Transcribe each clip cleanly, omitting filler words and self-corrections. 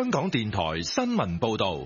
香港電台新聞報道。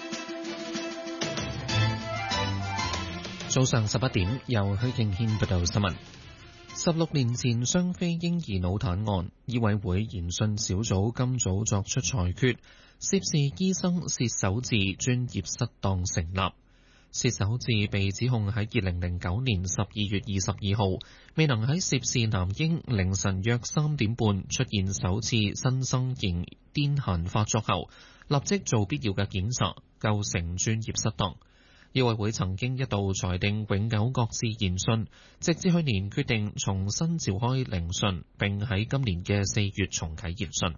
早上11點，由許敬軒報道新聞。16年前雙非嬰兒腦癱案，醫委會研訊小組今早作出裁決，涉事醫生薛守志專業失當成立。薛守志被指控喺2009年12月22號未能喺涉事男嬰凌晨約3點半出現首次新生型癲癇發作後，立即做必要嘅檢查，構成專業失當。醫委會曾經一度裁定永久擱置研訊，直至去年決定重新召開聆訊，並喺今年嘅4月重啟研訊。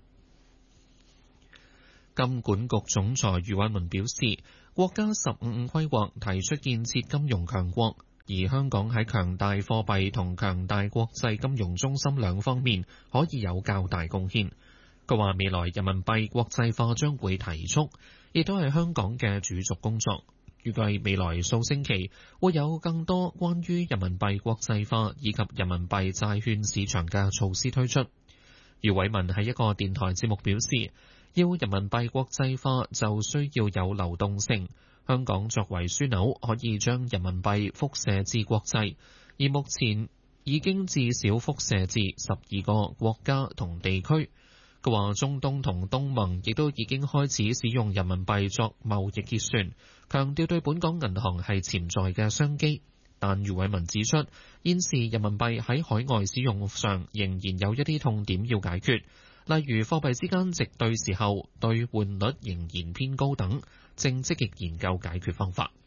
金管局總裁余偉文表示，國家15規劃提出建設金融強國，而香港喺強大貨幣同強大國際金融中心兩方面可以有較大貢獻。佢話未來人民幣國際化將會提速，亦都係香港嘅主軸工作。預計未來數星期會有更多關於人民幣國際化以及人民幣債券市場嘅措施推出。余偉文喺一個電台節目表示，要人民幣國際化就需要有流動性，香港作為樞紐可以將人民幣輻射至國際，而目前已經至少輻射至12個國家同地區。佢話中東同東盟亦都已經開始使用人民幣作貿易結算，強調對本港銀行係潛在嘅商機。但余偉文指出，現時人民幣喺海外使用上仍然有一啲痛點要解決，例如貨幣之間值兌時候兌換率仍然偏高等，正積極研究解決方法。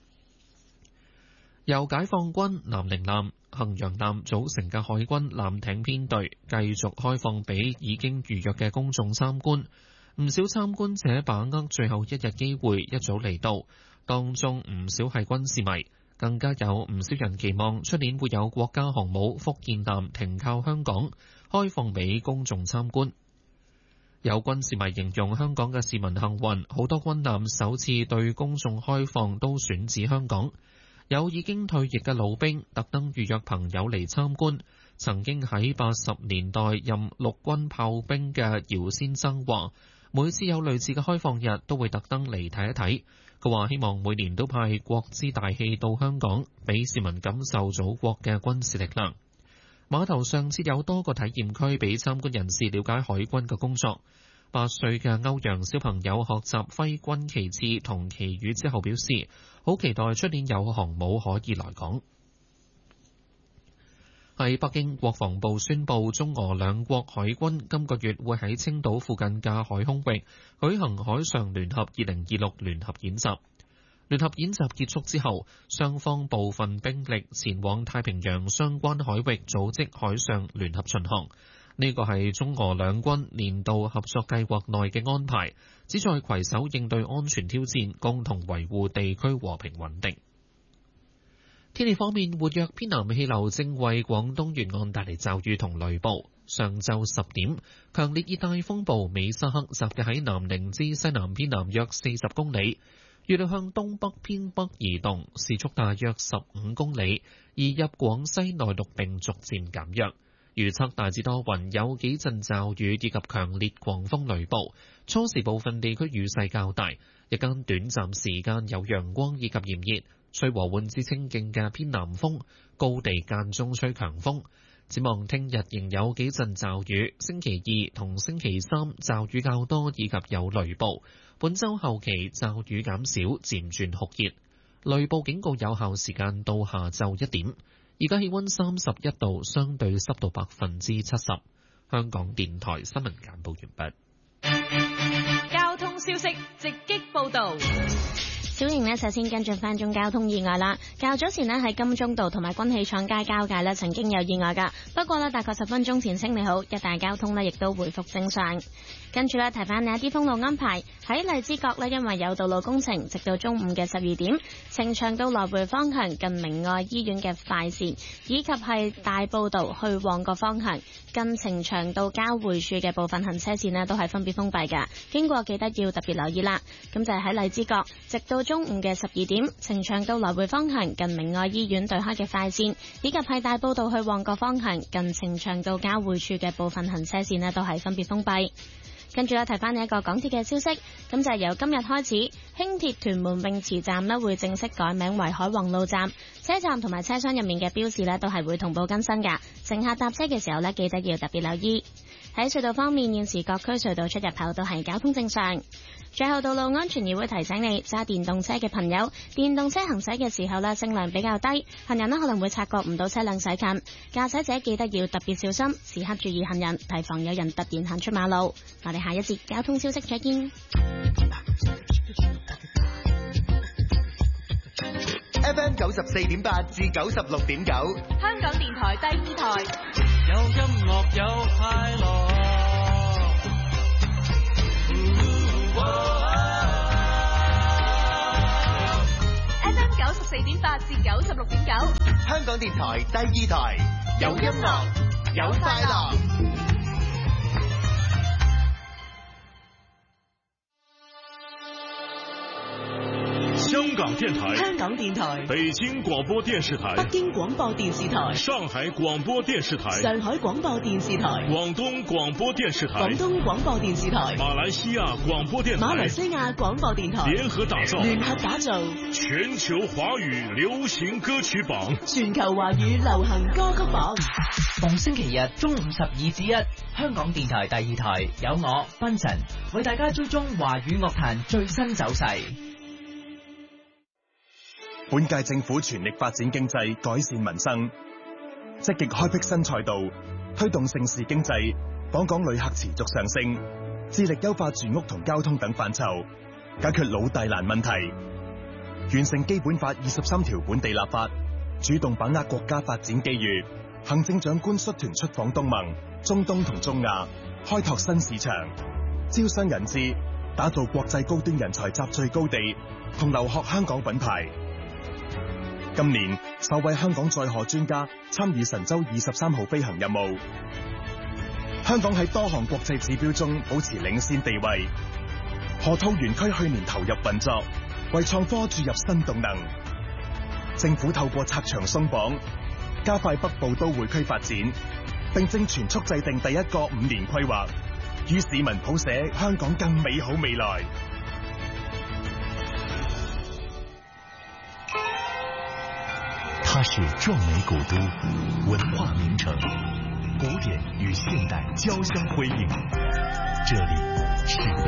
由解放軍、南寧艦、衡陽艦組成嘅海軍艦艇編隊繼續開放俾已經預約嘅公眾參觀，唔少參觀者把握最後一日機會一早嚟到，當中唔少係軍事迷，更加有唔少人期望出年會有國家航母福建艦停靠香港，開放俾公眾參觀。有軍事迷形容香港嘅市民幸運，好多軍艦首次對公眾開放都選址香港。有已經退役嘅老兵特登預約朋友嚟參觀，曾經喺80年代任陸軍炮兵嘅姚先生話，每次有類似嘅開放日都會特登嚟睇一睇。佢話希望每年都派國之大戲到香港，俾市民感受祖國嘅軍事力量。碼頭上設有多個體驗區俾參觀人士了解海軍嘅工作。8歲嘅歐陽小朋友學習揮軍旗幟同旗語之後表示，好期待出年有航母可以來港。喺北京，國防部宣布中俄兩國海軍今個月會喺青島附近嘅海空域舉行海上聯合2026聯合演習。聯合演習結束之後，雙方部分兵力前往太平洋相關海域組織海上聯合巡航。呢個係中俄兩軍年度合作計劃內嘅安排，旨在攜手應對安全挑戰，共同維護地區和平穩定。天氣方面，活躍偏南氣流正為廣東沿岸帶嚟驟雨同雷暴。上晝10點，強烈熱帶風暴美沙克集結喺南寧之西南偏南約40公里，預料向東北偏北移動，時速大約15公里，移入廣西內陸並逐漸減弱。預測大致多雲，有幾陣驟雨以及強烈狂風雷暴，初時部分地區雨勢較大，日間短暫時間有陽光以及炎熱，吹和緩至清勁嘅偏南風，高地間中吹強風。展望聽日仍有幾陣驟雨，星期2同星期3驟雨較多以及有雷暴，本週後期驟雨減少，漸轉酷熱，雷暴警告有效時間到下晝1點。而家氣溫31度，相對濕度70%。香港電台新聞簡報完畢。交通消息直擊報道。 小瑩呢，首先跟進翻宗交通意外啦。較早前呢，喺金鐘道同埋軍器廠街交界呢，曾經有意外噶，不過呢，大概10分鐘前清理好，一帶交通呢亦都回復正常。跟住呢，提翻你一啲封路安排，喺荔枝角呢，因為有道路工程，直到中午嘅12點，呈祥道來回方向近明愛醫院嘅快線，以及係大埔道去旺角方向近呈祥道交匯處嘅部分行車線呢，都係分別封閉嘅，經過記得要特別留意啦。咁就係喺荔枝角，直到中午嘅12點，呈祥道來回方向近明愛醫院對開嘅快線，以及係大埔道去旺角方向近呈祥道交匯處嘅部分行車線呢，都係分別封閉。 跟住咧提翻你一個港鐵嘅消息，咁就係由今日開始，輕鐵屯門泳池站咧會正式改名為海皇路站，車站同埋車廂入面嘅標示咧都係會同步更新㗎。乘客搭車嘅時候咧，記得要特別留意。喺隧道方面，現時各區隧道出入口都係交通正常。最後，道路安全議會提醒你，揸電動車嘅朋友，電動車行駛嘅時候咧，聲量比較低，行人咧可能會察覺唔到車輛駛近，駕駛者記得要特別小心，時刻注意行人，提防有人突然行出馬路。我哋下一節交通消息再見。 FM 94.8至96.9， 香港電台第二台， 有音樂有快樂。 FM 94.8至96.9， 香港電台第二台，有音樂有快樂。 香港電台、 香港電台、 北京廣播電視台、 北京廣播電視台、 上海廣播電視台、 上海廣播電視台、 廣東廣播電視台、 廣東廣播電視台、 馬來西亞廣播電台、 馬來西亞廣播電台聯合打造全球華語流行歌曲榜， 全球華語流行歌曲榜。 逢星期日中午12至1，香港電台第二台有我賓晨為大家追蹤華語樂壇最新走勢。 本屆政府全力發展經濟，改善民生，積極開闢新賽道，推動盛事經濟，訪港旅客持續上升，致力優化住屋同交通等範疇，解決老大難問題，完成基本法23條本地立法，主動把握國家發展機遇。行政長官率團出訪東盟、中東同中亞，開拓新市場，招商引資，打造國際高端人才集聚高地，同留學香港品牌。今年首位香港載荷專家參與神舟23號飛行任務，香港喺多項國際指標中保持領先地位。河套園區去年投入運作，為創科注入新動能。政府透過拆牆鬆綁，加快北部都會區發展，並正全速制定第一個5年規劃，與市民譜寫香港更美好未來。 它是壯美古都，文化名城，古典與現代交相輝映。這裡是